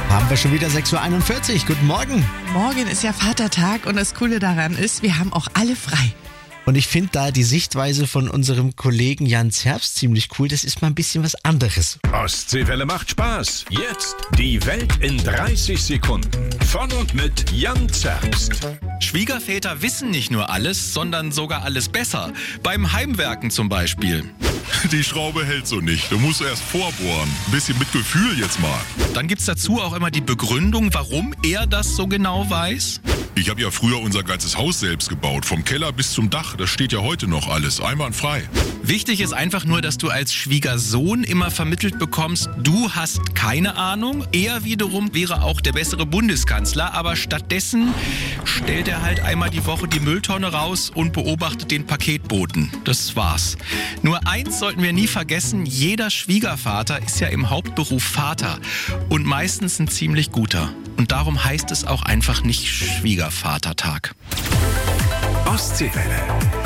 Haben wir schon wieder 6.41 Uhr. Guten Morgen. Morgen ist ja Vatertag und das Coole daran ist, wir haben auch alle frei. Und ich finde da die Sichtweise von unserem Kollegen Jan Zerbst ziemlich cool. Das ist mal ein bisschen was anderes. Ostseewelle macht Spaß. Jetzt die Welt in 30 Sekunden. Von und mit Jan Zerbst. Schwiegerväter wissen nicht nur alles, sondern sogar alles besser. Beim Heimwerken zum Beispiel. Die Schraube hält so nicht. Du musst erst vorbohren. Ein bisschen mit Gefühl jetzt mal. Dann gibt's dazu auch immer die Begründung, warum er das so genau weiß. Ich habe ja früher unser ganzes Haus selbst gebaut. Vom Keller bis zum Dach. Das steht ja heute noch alles. Einwandfrei. Wichtig ist einfach nur, dass du als Schwiegersohn immer vermittelt bekommst, du hast keine Ahnung. Er wiederum wäre auch der bessere Bundeskanzler, aber stattdessen stellt er halt einmal die Woche die Mülltonne raus und beobachtet den Paketboten. Das war's. Nur eins sollten wir nie vergessen, jeder Schwiegervater ist ja im Hauptberuf Vater und meistens ein ziemlich guter. Und darum heißt es auch einfach nicht Schwiegervatertag. Ostseewelle.